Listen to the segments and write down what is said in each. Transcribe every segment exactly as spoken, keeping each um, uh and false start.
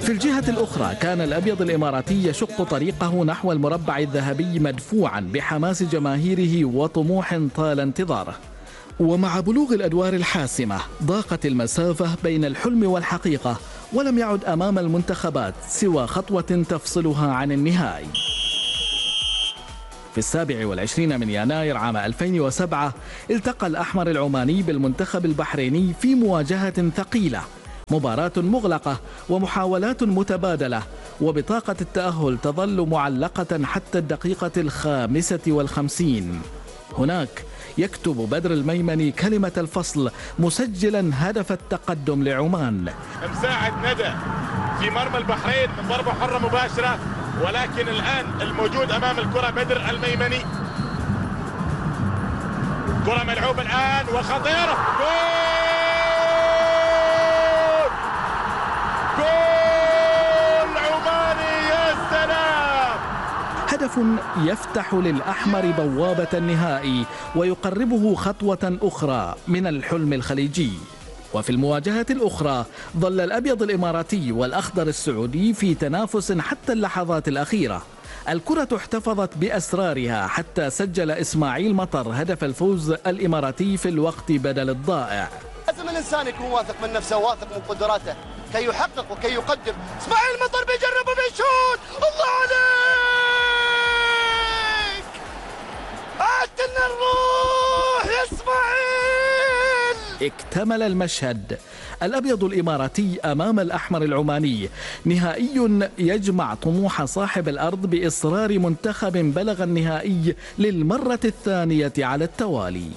في الجهة الأخرى كان الأبيض الإماراتي يشق طريقه نحو المربع الذهبي مدفوعا بحماس جماهيره وطموح طال انتظاره. ومع بلوغ الأدوار الحاسمة ضاقت المسافة بين الحلم والحقيقة، ولم يعد أمام المنتخبات سوى خطوة تفصلها عن النهائي. في السابع والعشرين من يناير عام ألفين وسبعة التقى الأحمر العماني بالمنتخب البحريني في مواجهة ثقيلة، مباراة مغلقة ومحاولات متبادلة، وبطاقة التأهل تظل معلقة حتى الدقيقة الخامسة والخمسين. هناك يكتب بدر الميمني كلمة الفصل مسجلا هدف التقدم لعمان. مساعد ندى في مرمى البحرين من ضربة حرة مباشرة، ولكن الآن الموجود أمام الكرة بدر الميمني. كرة ملعوبة الآن وخطيرة، جول جول عماني، يا سلام! هدف يفتح للأحمر بوابة النهائي ويقربه خطوة أخرى من الحلم الخليجي. وفي المواجهة الأخرى ظل الأبيض الإماراتي والأخضر السعودي في تنافس حتى اللحظات الأخيرة. الكرة احتفظت بأسرارها حتى سجل إسماعيل مطر هدف الفوز الإماراتي في الوقت بدل الضائع. لازم الإنسان يكون واثق من نفسه واثق من قدراته كي يحقق وكي يقدم. إسماعيل مطر بيجرب وبيشوت، الله عليك! عدنا الروح يا إسماعيل! اكتمل المشهد، الأبيض الإماراتي أمام الأحمر العماني، نهائي يجمع طموح صاحب الأرض بإصرار منتخب بلغ النهائي للمرة الثانية على التوالي.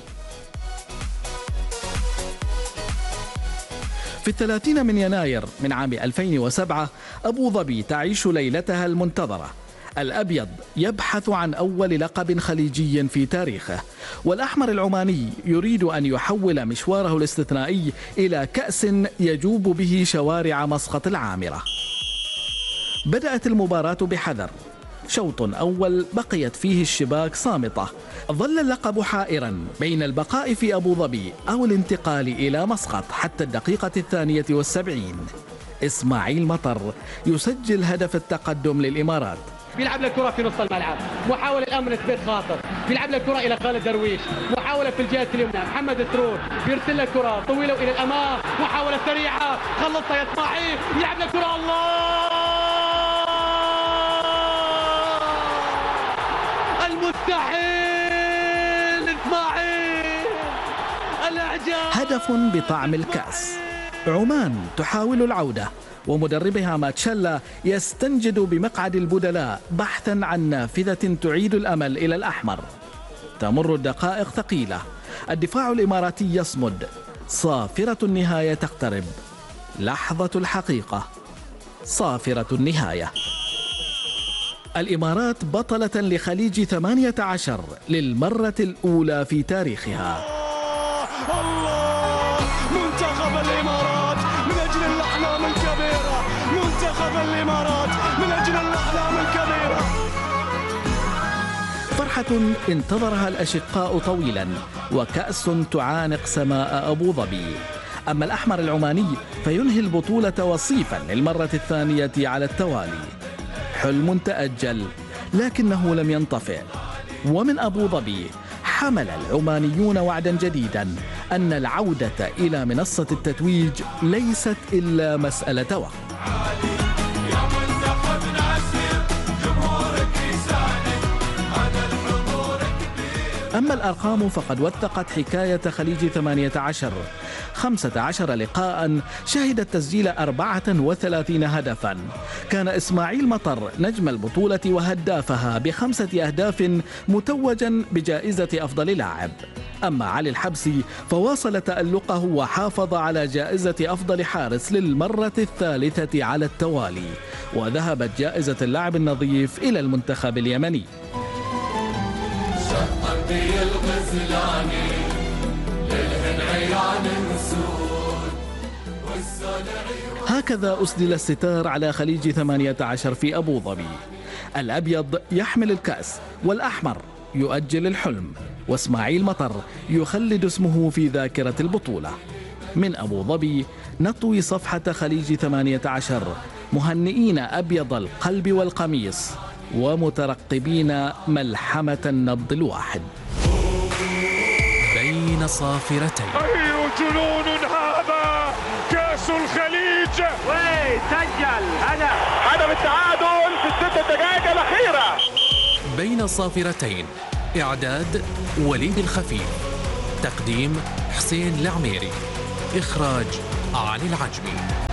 في الثلاثين من يناير من عام ألفين وسبعة أبو ظبي تعيش ليلتها المنتظرة. الأبيض يبحث عن أول لقب خليجي في تاريخه، والأحمر العماني يريد أن يحول مشواره الاستثنائي إلى كأس يجوب به شوارع مسقط العامرة. بدأت المباراة بحذر، شوط أول بقيت فيه الشباك صامتة، ظل اللقب حائرا بين البقاء في أبو ظبي أو الانتقال إلى مسقط حتى الدقيقة الثانية والسبعين. إسماعيل مطر يسجل هدف التقدم للإمارات. بيلعب الكرة في نص الملعب، محاولة الآن من ثبيت خاطر، بيلعب الكرة إلى خالد درويش، محاولة في الجهة اليمنى، محمد السرور بيرسل الكرة طويلة إلى الأمام، محاولة سريعة، خلصها يا إسماعيل، يلعب الكرة، الله! المستحيل إسماعيل، الإعجاز! هدف بطعم الكأس. عمان تحاول العودة، ومدربها ماتشيلا يستنجد بمقعد البدلاء بحثا عن نافذة تعيد الأمل إلى الأحمر. تمر الدقائق ثقيلة، الدفاع الإماراتي يصمد، صافرة النهاية تقترب، لحظة الحقيقة، صافرة النهاية. الإمارات بطلة لخليج ثمانية عشر للمرة الأولى في تاريخها. الله! منتخب الإمارات من أجل الأحلام الكبيرة، منتخب الإمارات من أجل الأحلام الكبيرة. فرحة انتظرها الأشقاء طويلا، وكأس تعانق سماء أبو ظبي. أما الأحمر العماني فينهي البطولة وصيفا للمرة الثانية على التوالي. حلم تأجل لكنه لم ينطفئ، ومن أبو ظبي حمل العمانيون وعدا جديدا أن العودة إلى منصة التتويج ليست إلا مسألة وقت. أما الأرقام فقد وثقت حكاية خليج ثمانية عشر، خمسة عشر لقاء شهدت تسجيل أربعة وثلاثين هدفا. كان إسماعيل مطر نجم البطولة وهدافها بخمسة أهداف متوجا بجائزة أفضل لاعب. أما علي الحبسي فواصل تألقه وحافظ على جائزة أفضل حارس للمرة الثالثة على التوالي، وذهبت جائزة اللاعب النظيف إلى المنتخب اليمني. هكذا أسدل الستار على خليج ثمانية عشر في أبو ظبي. الأبيض يحمل الكأس، والأحمر يؤجل الحلم، وإسماعيل مطر يخلد اسمه في ذاكرة البطولة. من أبو ظبي نطوي صفحة خليج ثمانية عشر مهنئين أبيض القلب والقميص ومترقبين ملحمة النبض الواحد. بين صافرتين. أي جنون هذا! كأس الخليج وسجل هدف هدف التعادل في الست دقائق الأخيرة. بين صافرتين، إعداد وليد الخفيف، تقديم حسين العميري، إخراج علي العجمي.